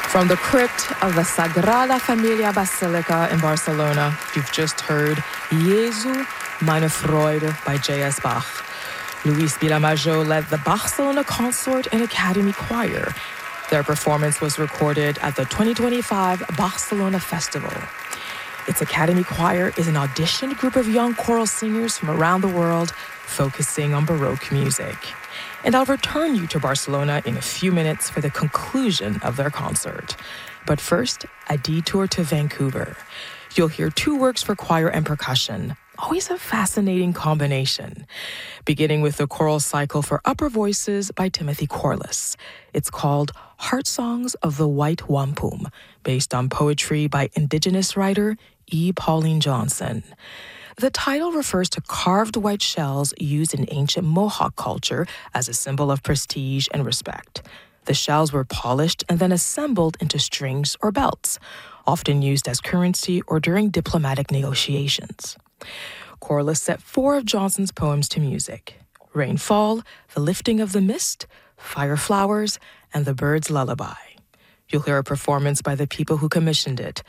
From the crypt of the Sagrada Familia Basilica in Barcelona, you've just heard Jesu, meine Freude by J.S. Bach. Luis Vilamajo led the Barcelona Consort and Academy Choir. Their performance was recorded at the 2025 Barcelona Festival. Its Academy Choir is an auditioned group of young choral singers from around the world focusing on Baroque music. And I'll return you to Barcelona in a few minutes for the conclusion of their concert. But first, a detour to Vancouver. You'll hear two works for choir and percussion. Always a fascinating combination. Beginning with the choral cycle for upper voices by Timothy Corliss. It's called Heart Songs of the White Wampum, based on poetry by Indigenous writer E. Pauline Johnson. The title refers to carved white shells used in ancient Mohawk culture as a symbol of prestige and respect. The shells were polished and then assembled into strings or belts, often used as currency or during diplomatic negotiations. Corliss set four of Johnson's poems to music: Rainfall, The Lifting of the Mist, Fire Flowers, and The Bird's Lullaby. You'll hear a performance by the people who commissioned it,